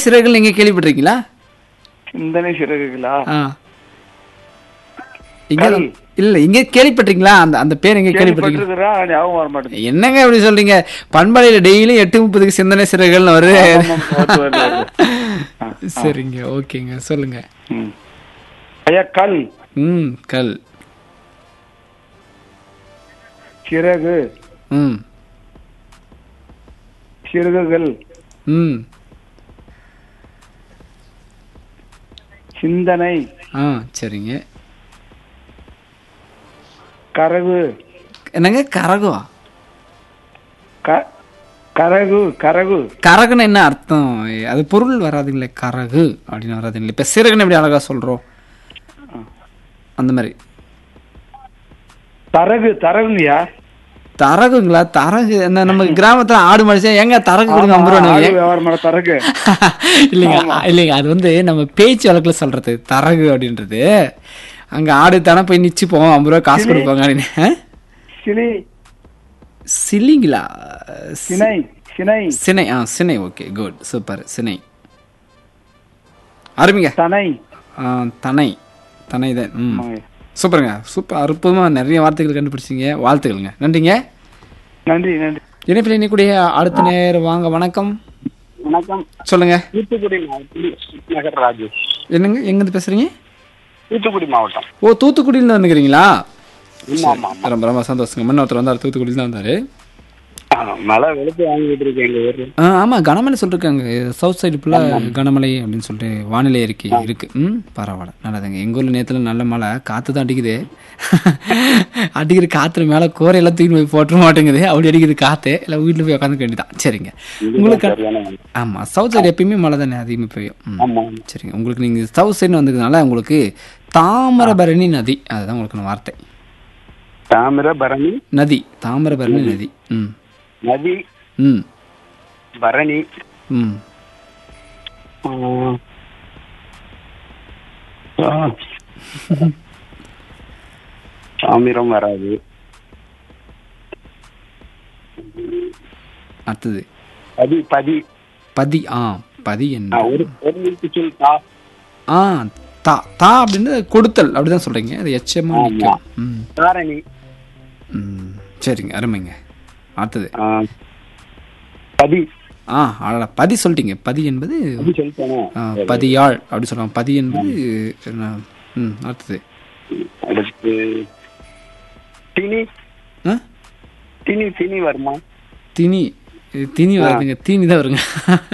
சிறகுகள் நீங்க கேள்விப்பட்டிருக்கீங்களா? சிந்தனை சிறகுகளா? ஆ. இங்க இல்ல இங்க கேள்விப்பட்டிருக்கீங்களா? அந்த அந்த பேர் எங்க கேள்விப்பட்டிருக்கீங்க? கேள்விப்பட்டிருக்கிறேன், ஞாபகம் வர மாட்டேங்குது. என்னங்க இப்படி சொல்றீங்க? பண்பலையில டெய்லி 8:30க்கு சிந்தனை சிறகுகள்னு வருது. வருது. சரிங்க, ஓகேங்க, சொல்லுங்க. ஐயா, கல். கல். சிறகு. சிறகுகள். சிந்தனை. சரிங்க. கரகு. என்னங்க கரகு? கரகு. கரகு. கரகுன்னு என்ன அர்த்தம்? அது பொருள் வராதுங்களே, கரகு அப்படின்னு வராதுங்களே. இப்ப சிறகுன்னு எப்படி அழகா சொல்றோம் அந்த மாதிரி. தரகு. தரகுங்கய்யா. தரகுங்களா? தரகு நம்ம கிராமத்துல ஆடு மனுஷன் எங்க தரகு கொடுங்க 50 ரூபா தரகு. இல்லைங்க இல்லைங்க, அது வந்து நம்ம பேச்சு வழக்குல சொல்றது தரகு அப்படின்றது. அங்க ஆடு தானே போய் நிச்சுப்போம், 50 ரூபா காசு கொடுப்பாங்க அப்படின்னு. சிலிங்களா? சினை. சினை. சினை. சினை. Okay, good, super. சினை. அருமைங்க. தனை. தனை. தனை தான். சூப்பருங்க, சூப்பர், அற்புதமா நிறைய வார்த்தைகள் கண்டுபிடிச்சிங்க. வாழ்த்துக்கள்ங்க, நன்றிங்க. நன்றி. நன்றி. இணைப்பில் இணைக்கூடிய அடுத்த நேரம் வாங்க. வணக்கம். வணக்கம், சொல்லுங்க. தூத்துக்குடி மாவட்டம் நகர்ராஜு. என்னங்க, எங்கிருந்து பேசுறீங்க? தூத்துக்குடி மாவட்டம். ஓ, தூத்துக்குடியில வந்துக்கிறீங்களா? ரொம்ப ரொம்ப சந்தோஷங்க. முன்ன ஒருத்தர் வந்தார், தூத்துக்குடியில் தான் வந்தாரு. மழை வெளுத்து வாங்கிட்டு இருக்கேன் எங்க ஊர்ல. ஆமா, கனமழை சொல்லிருக்காங்க. சவுத் சைடு ஃபுல்லாக கனமழை அப்படின்னு சொல்லிட்டு வானிலை அறிக்கை இருக்கு. பரவாயில்ல, நல்லதுங்க. எங்க ஊர்ல நேரத்துல நல்ல மழை, காத்து தான் அடிக்குது. அடிக்கிற காத்துல மேல கோரையெல்லாம் தூக்கி போய் போட்டுற மாட்டேங்குது, அப்படி அடிக்குது காத்து. இல்லை வீட்டுல போய் உட்காந்து வேண்டியதான். சரிங்க, உங்களுக்கு ஆமா சவுத் சைடு எப்பயுமே மழை தானே அதிகமாக பெய்யும். சரிங்க, உங்களுக்கு நீங்க சவுத் சைடு வந்ததுனால உங்களுக்கு தாமிரபரணி நதி, அதுதான் உங்களுக்கு வார்த்தை. தாமிரபரணி நதி. தாமிரபரணி நதி. நதி. பரணி. தாமிரம் வராது. அடுத்தது பதி. பதி. பதி. பதி என்ன? தா அப்படின்னு கொடுத்தல் அப்படிதான் சொல்றீங்க. அது எச்சமா நிற்கும். தாரணி. சரிங்க, அருமைங்க. அடுத்தது பதி. பதி சொல்லிட்டீங்க. பதி என்பது பதியாள் அப்படி சொல்லுவாங்க. பதி என்பது அடுத்தது திணி. திணி. திணி வருமா? திணி. திணி வருதுங்க, தீனி தான் வருங்க.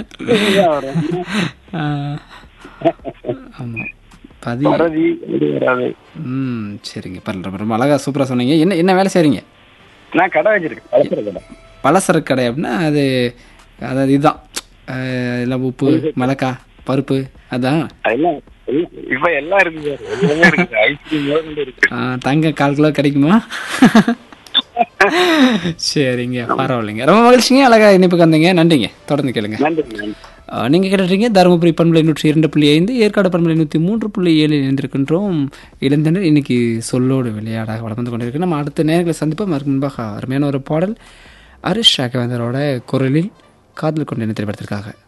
ஆமா, பதி. சரிங்க, பரவாயில்ல, ரொம்ப அழகா சூப்பரா சொன்னீங்க. என்ன என்ன வேலை செய்றீங்க? நான் கடை வச்சிருக்கேன், பலசரக்கு கடை. அப்படின்னா அது அதாவது இதுதான், எல்லாம் உப்பு, மிளகா, பருப்பு, அதான். இப்ப எல்லாம் இருக்கு. தங்க 1/4 கிலோ கிடைக்குமா? சரிங்க, பரவாயில்லைங்க, ரொம்ப மகிழ்ச்சிங்க. அழகா இணைப்புக்கு வந்தீங்க, நன்றிங்க. தொடர்ந்து கேளுங்க. நீங்க கேட்டுறீங்க தருமபுரி பண்பலை 102.5, ஏற்காடு பண்பலை 103.7 இணைந்திருக்கின்றோம். இளைஞர் இன்னைக்கு சொல்லோடு விளையாடாக வளர்ந்து கொண்டிருக்கு. நம்ம அடுத்த நேரங்களை சந்திப்போம். அதற்கு முன்பாக அருமையான ஒரு பாடல் ஹரிஷ் ராகவேந்தரோட குரலில் காதல் கொண்ட திரைப்படத்திற்காக.